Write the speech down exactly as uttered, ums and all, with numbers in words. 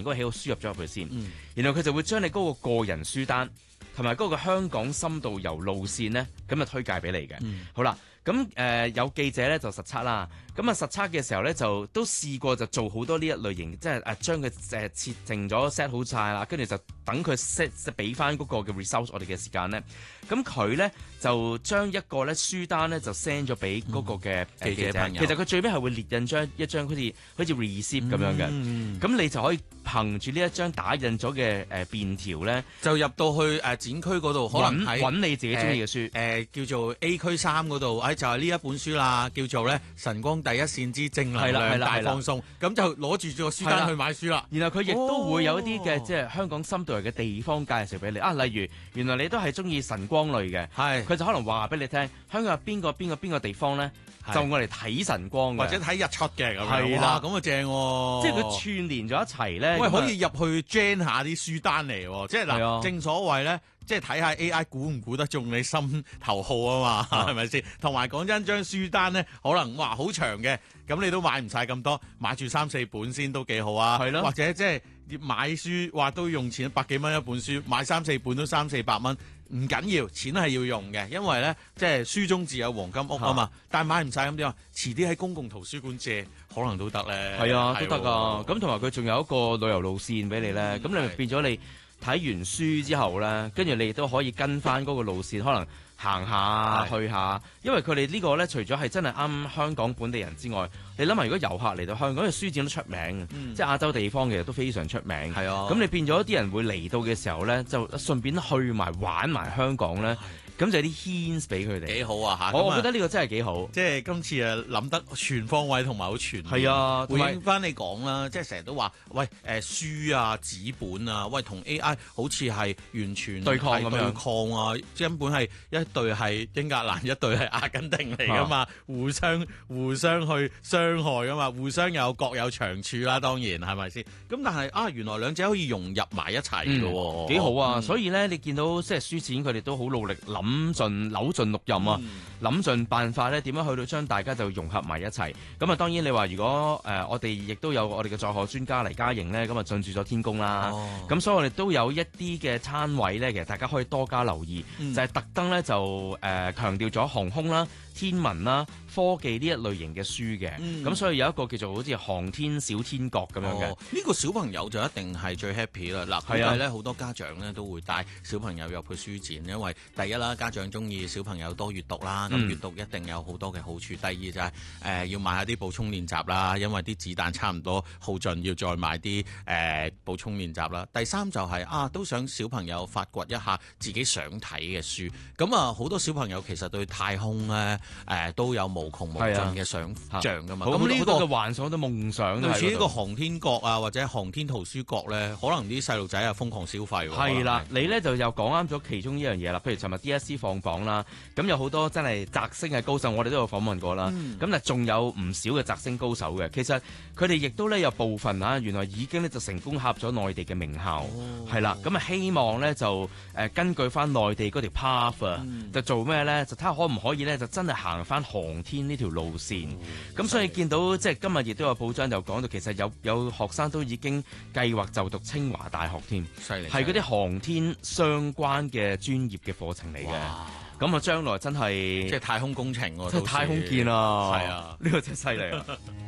個喜好輸入咗入去先， 嗯、 然後佢就會將你嗰個個人書單同埋嗰個香港深度遊路線咧，咁啊推介俾你嘅。 嗯、 好啦，咁誒、呃、有記者咧就實測啦，咁啊實測嘅時候咧就都試過就做好多呢一類型，即係誒將佢誒設定咗 set 好晒啦，跟住就等佢 set 即係俾翻嗰個嘅 result 我哋嘅時間咧，咁佢咧就將一個咧書單咧就 send 咗俾嗰個嘅記者朋友。其實佢最尾係會列印張一張好似好似 receipt 咁樣嘅，咁、嗯、你就可以憑住呢一張打印咗嘅誒便條咧， 就入到去誒、呃、展區嗰度，可能揾你自己中意嘅書，誒、 呃呃、叫做 A 區三嗰度，誒、哎、就係、是、呢一本書啦，叫做咧晨光第一線之正能量大放送，咁就攞住個書單去買書啦。 然後佢亦都會有一啲嘅、哦、即係香港深度遊嘅地方介紹俾你啊，例如原來你都係中意晨光類嘅，係佢就可能話俾你聽，香港有邊個邊個邊個地方咧，就我嚟睇晨光嘅， 或者睇日出嘅咁樣。 係啦， 咁啊正喎， 即係佢串連咗一齊咧。 喂，可以入去 gen 下啲書單嚟喎，即係嗱，正所謂咧。即係睇下 A I 估唔估得中你心頭好啊嘛，係咪先？同埋講真，張書單咧可能哇好長嘅，咁你都買唔晒咁多，買住三四本先都幾好啊。係咯，或者即係買書話都用錢百幾蚊一本書，買三四本都三四百蚊，唔緊要，錢係要用嘅，因為咧即係書中自有黃金屋啊嘛。但係買唔晒咁點啊？遲啲喺公共圖書館借可能都得咧。係啊，都得啊。咁同埋佢仲有一個旅遊路線俾你咧，咁、嗯、你咪變咗你。睇完書之後咧，跟住你亦都可以跟翻嗰個路線，可能行下去下。因為佢哋呢個咧，除咗係真係啱香港本地人之外，你諗下，如果遊客嚟到香港，嘅書展都出名、嗯、即係亞洲地方其實都非常出名。係啊，咁你變咗啲人會嚟到嘅時候咧，就順便去埋玩埋香港咧。咁就有啲 hints 俾佢哋，幾好啊嚇！我覺得呢個真係幾好，即係今次啊諗得全方位同埋好全面。係啊，回應翻你講啦，即係成日都話，喂誒、呃、書啊紙本啊，喂同 A I 好似係完全對抗咁樣，對抗啊，根本係一隊係英格蘭，一隊係阿根廷嚟噶嘛，啊、互相互相去傷害噶嘛，互相有各有長處啦，當然係咪先？咁但係啊，原來兩者可以融入埋一齊嘅喎，幾、嗯、好啊！嗯、所以咧，你見到即係書展佢哋都好努力諗。諗盡扭盡六壬啊，諗盡、嗯、辦法咧，點樣去到將大家就融合埋一齊。咁啊，當然你話如果誒、呃、我哋亦都有我哋嘅在學專家黎嘉瑩咧，咁啊進駐咗天宮啦。咁、哦、所以我哋都有一啲嘅攤位咧，其實大家可以多加留意，嗯、就係特登咧就誒、呃、強調咗航空啦、天文啦、科技呢一類型嘅書嘅。咁、嗯、所以有一個叫做好似航天小天國咁樣嘅。呢、哦呢個小朋友就一定係最 happy 啦。嗱，因為咧好多家長咧都會帶小朋友入去書展，因為第一啦。家長中意小朋友多閱讀啦，咁閱讀一定有好多嘅好處。嗯、第二就係、是、誒、呃、要買下啲補充練習啦，因為啲子彈差唔多耗盡，要再買啲誒、呃、補充練習啦。第三就係、是、啊，都想小朋友發掘一下自己想睇嘅書。咁啊，好多小朋友其實對太空咧誒、呃、都有無窮無盡嘅想像噶嘛。咁呢、這個嘅幻想都夢想，類似呢個航天國啊，或者航天圖書國咧，可能啲細路仔啊瘋狂消費。係啦，你咧就又講啱咗其中一樣嘢啦。譬如尋日 D S C 放榜啦，咁有好多真係擲星嘅高手，我哋都有訪問過啦。咁但仲有唔少嘅擲星高手嘅，其實佢哋亦都咧有部分啊，原來已經咧就成功考入咗內地嘅名校，係啦、哦。咁啊希望咧就誒根據翻內地嗰條 path 啊、嗯，就做咩咧？就睇下可唔可以咧，就真係行翻航天呢條路線。咁、哦、所以見到即係今日亦都有報章就講到，其實有有學生都已經計劃就讀清華大學添，係嗰啲航天相關嘅專業嘅課程嚟嘅。咁啊，將來真係即係太空工程喎，即係太空見啊！係啊，呢個真係犀利啊！